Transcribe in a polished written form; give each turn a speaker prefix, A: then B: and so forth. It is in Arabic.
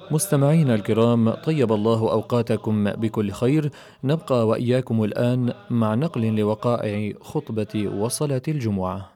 A: مستمعينا الكرام، طيب الله أوقاتكم بكل خير. نبقى وإياكم الآن مع نقل لوقائع خطبة وصلاة الجمعة.